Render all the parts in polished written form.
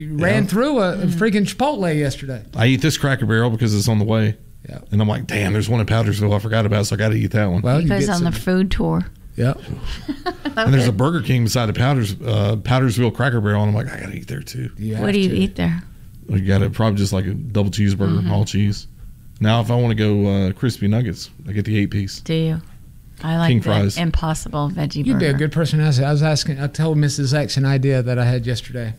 ran through a freaking Chipotle yesterday. I eat this Cracker Barrel because it's on the way. Yeah. And I'm like, damn, there's one in Powdersville I forgot about, so I got to eat that one. Well, He goes on the food tour. Yep. And there's a Burger King beside the Powdersville Cracker Barrel, and I'm like, I got to eat there too. What do you eat there? You got it, probably just like a double cheeseburger, all cheese. Now, if I want to go crispy nuggets, I get the 8-piece. Do you? I like King the fries. Impossible veggie burger. You'd be a good person to ask. I told Mrs. X an idea that I had yesterday.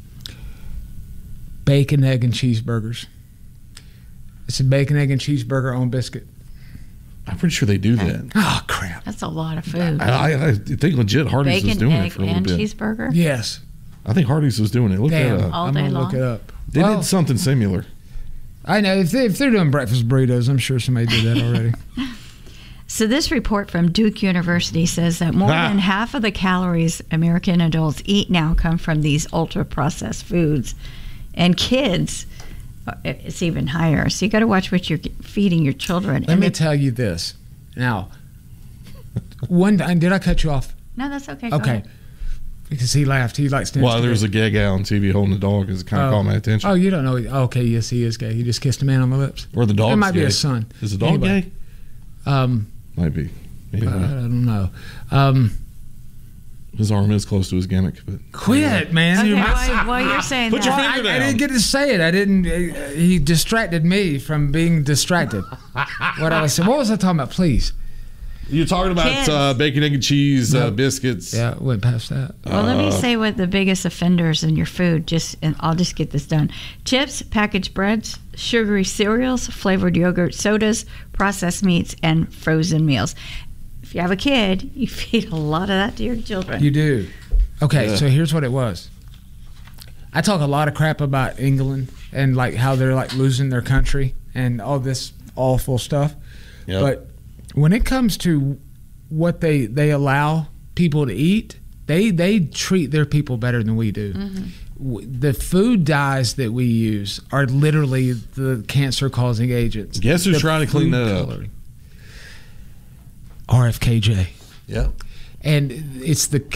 Bacon, egg, and cheeseburgers. It's a bacon, egg, and cheeseburger on biscuit. I'm pretty sure they do that. Oh, crap. That's a lot of food. I think legit Hardee's was Bacon, doing egg, it for a little and bit. cheeseburger? Yes. I think Hardee's was doing it. Look that up. All I'm day going to long? look it up. They did something similar. I know. If they're doing breakfast burritos, I'm sure somebody did that already. So this report from Duke University says that more than half of the calories American adults eat now come from these ultra-processed foods. And kids, it's even higher. So you got to watch what you're feeding your children. Let me tell you this. Now, did I cut you off? No, that's okay. Go Okay. ahead. Because he laughed. He likes to. Well, there was a gay guy on TV holding a dog. It kind of caught my attention. Oh, you don't know. Okay, yes, he is gay. He just kissed a man on the lips. Or the dog's It might gay. be his son. Is the dog Anyway. gay? Might be. Anyway. I don't know. His arm is close to his gimmick. But Quit, man. Okay, You're while you're saying Put your that. finger I down. didn't get to say it. I didn't. He distracted me from being distracted. What I was saying. What was I talking about? Please. You're talking about Kids. bacon, egg, and cheese, No. biscuits. Yeah, went past that. Well, let me say what the biggest offenders in your food, and I'll just get this done. Chips, packaged breads, sugary cereals, flavored yogurt, sodas, processed meats, and frozen meals. If you have a kid, you feed a lot of that to your children. You do. Okay, Yeah. so here's what it was. I talk a lot of crap about England and like how they're like losing their country and all this awful stuff. Yep. But when it comes to what they allow people to eat, they treat their people better than we do. The food dyes that we use are literally the cancer-causing agents. Guess who's The trying to clean food that up? coloring. RFKJ. Yep. And it's the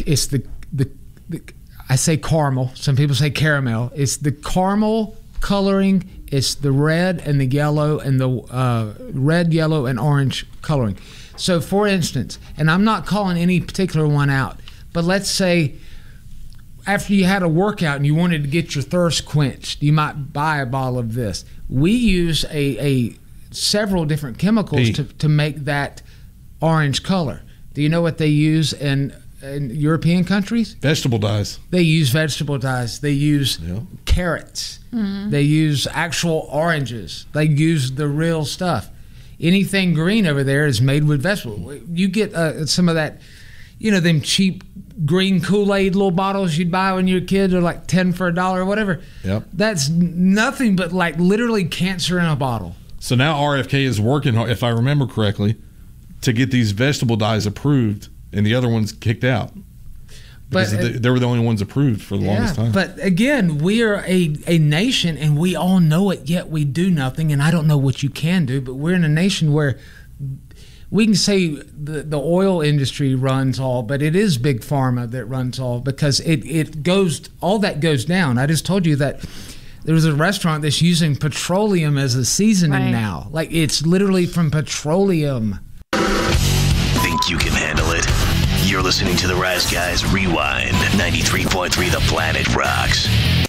I say caramel. Some people say caramel. It's the caramel coloring. It's the red and the yellow and the red, yellow, and orange coloring. So, for instance, and I'm not calling any particular one out, but let's say after you had a workout and you wanted to get your thirst quenched, you might buy a bottle of this. We use a several different chemicals to make that orange color. Do you know what they use in European countries? Vegetable dyes. They use vegetable dyes. They use carrots. They use actual oranges. They use the real stuff. Anything green over there is made with vegetable. You get some of that, them cheap green Kool-Aid little bottles you'd buy when you were a kid. They're like 10 for $1 or whatever. Yep. That's nothing but like literally cancer in a bottle. So now RFK is working, if I remember correctly, to get these vegetable dyes approved and the other ones kicked out. Because they were the only ones approved for the longest time. But again, we are a nation and we all know it, yet we do nothing. And I don't know what you can do, but we're in a nation where we can say the oil industry runs all, but it is Big Pharma that runs all because all that goes down. I just told you that there was a restaurant that's using petroleum as a seasoning now. Like it's literally from petroleum. Think you can handle it? You're listening to the Rise Guys Rewind. 93.3 The Planet Rocks.